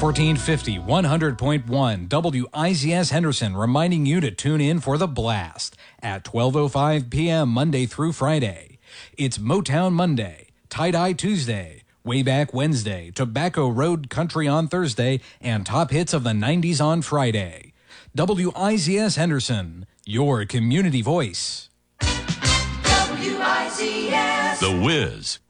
1450, 100.1 WIZS Henderson, reminding you to tune in for The Blast at 12:05 p.m. Monday through Friday. It's Motown Monday, Tie-Dye Tuesday, Way Back Wednesday, Tobacco Road Country on Thursday, and Top Hits of the 90s on Friday. WIZS Henderson, your community voice. WIZS. The Wiz.